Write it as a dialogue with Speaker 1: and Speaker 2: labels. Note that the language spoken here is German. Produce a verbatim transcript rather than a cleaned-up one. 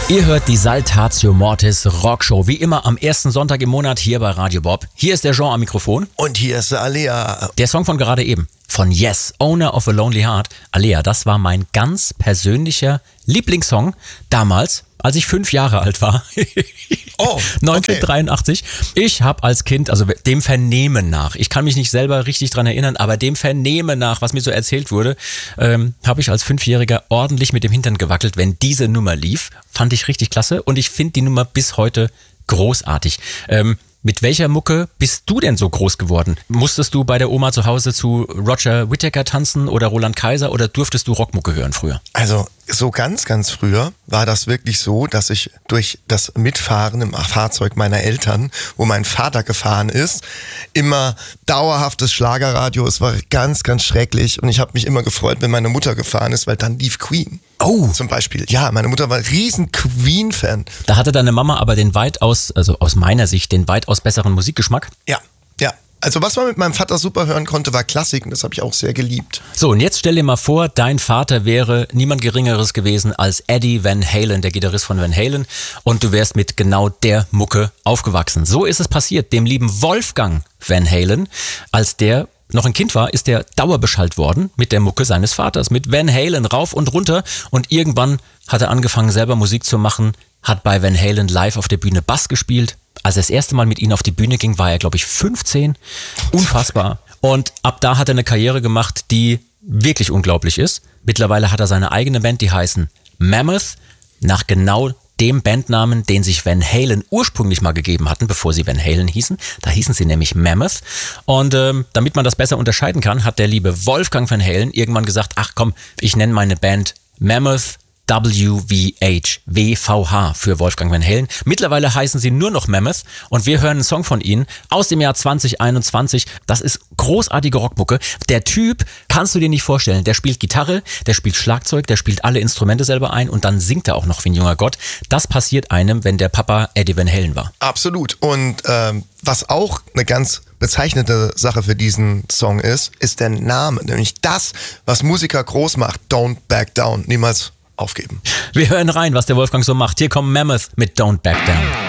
Speaker 1: Ihr hört die Saltatio Mortis Rockshow, wie immer am ersten Sonntag im Monat hier bei Radio Bob. Hier ist der Jean am Mikrofon.
Speaker 2: Und hier ist der Alea.
Speaker 1: Der Song von gerade eben, von Yes, Owner of a Lonely Heart. Alea, das war mein ganz persönlicher Lieblingssong damals, als ich fünf Jahre alt war.
Speaker 2: Oh,
Speaker 1: neunzehnhundertdreiundachtzig. Okay. Ich habe als Kind, also dem Vernehmen nach, ich kann mich nicht selber richtig dran erinnern, aber dem Vernehmen nach, was mir so erzählt wurde, ähm, habe ich als Fünfjähriger ordentlich mit dem Hintern gewackelt, wenn diese Nummer lief. Fand ich richtig klasse und ich finde die Nummer bis heute großartig. Ähm, Mit welcher Mucke bist du denn so groß geworden? Musstest du bei der Oma zu Hause zu Roger Whittaker tanzen oder Roland Kaiser oder durftest du Rockmucke hören früher?
Speaker 2: Also so ganz, ganz früher war das wirklich so, dass ich durch das Mitfahren im Fahrzeug meiner Eltern, wo mein Vater gefahren ist, immer dauerhaftes Schlagerradio. Es war ganz, ganz schrecklich und ich habe mich immer gefreut, wenn meine Mutter gefahren ist, weil dann lief Queen.
Speaker 1: Oh.
Speaker 2: Zum Beispiel. Ja, meine Mutter war ein riesen Queen-Fan.
Speaker 1: Da hatte deine Mama aber den weitaus, also aus meiner Sicht, den weitaus besseren Musikgeschmack.
Speaker 2: Ja, ja. Also was man mit meinem Vater super hören konnte, war Klassik und das habe ich auch sehr geliebt.
Speaker 1: So, und jetzt stell dir mal vor, dein Vater wäre niemand Geringeres gewesen als Eddie Van Halen, der Gitarrist von Van Halen, und du wärst mit genau der Mucke aufgewachsen. So ist es passiert, dem lieben Wolfgang Van Halen, als der noch ein Kind war, ist der dauerbeschallt worden mit der Mucke seines Vaters, mit Van Halen rauf und runter, und irgendwann hat er angefangen selber Musik zu machen, hat bei Van Halen live auf der Bühne Bass gespielt. Als er das erste Mal mit ihnen auf die Bühne ging, war er, glaube ich, fünfzehn. Unfassbar. Und ab da hat er eine Karriere gemacht, die wirklich unglaublich ist. Mittlerweile hat er seine eigene Band, die heißen Mammoth, nach genau dem Bandnamen, den sich Van Halen ursprünglich mal gegeben hatten, bevor sie Van Halen hießen. Da hießen sie nämlich Mammoth. Und ähm, damit man das besser unterscheiden kann, hat der liebe Wolfgang Van Halen irgendwann gesagt, ach komm, ich nenne meine Band Mammoth W V H, W V H für Wolfgang Van Halen. Mittlerweile heißen sie nur noch Mammoth und wir hören einen Song von ihnen aus dem Jahr zwanzig einundzwanzig. Das ist großartige Rockmucke. Der Typ, kannst du dir nicht vorstellen, der spielt Gitarre, der spielt Schlagzeug, der spielt alle Instrumente selber ein und dann singt er auch noch wie ein junger Gott. Das passiert einem, wenn der Papa Eddie Van Halen war.
Speaker 2: Absolut. Und ähm, was auch eine ganz bezeichnete Sache für diesen Song ist, ist der Name. Nämlich das, was Musiker groß macht. Don't back down. Niemals aufgeben.
Speaker 1: Wir hören rein, was der Wolfgang so macht. Hier kommt Mammoth mit Don't Back Down.